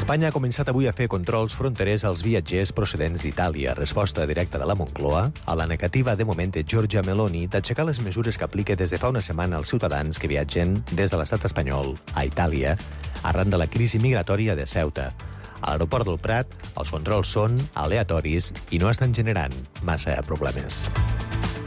Espanya ha començat avui a fer controls fronterers als viatgers procedents d'Itàlia, resposta directa de la Moncloa a la negativa de moment de Giorgia Meloni d'aixecar les mesures que aplica des de fa una setmana als ciutadans que viatgen des de l'estat espanyol a Itàlia arran de la crisi migratòria de Ceuta. A l'aeroport del Prat, els controls són aleatoris i no estan generant massa problemes.